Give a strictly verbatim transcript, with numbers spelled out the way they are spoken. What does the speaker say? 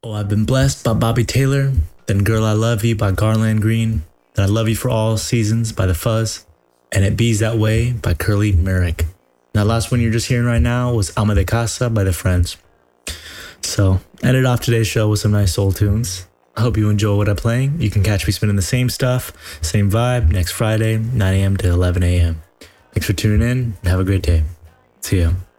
Oh, I've Been Blessed by Bobby Taylor, then Girl I Love You by Garland Green, then I Love You for All Seasons by The Fuzz, and It Bees That Way by Curly Merrick. That last one you're just hearing right now was Alma de Casa by The Friends. So, ended off today's show with some nice soul tunes. I hope you enjoy what I'm playing. You can catch me spinning the same stuff, same vibe, next Friday, nine a.m. to eleven a.m. Thanks for tuning in, and have a great day. See ya.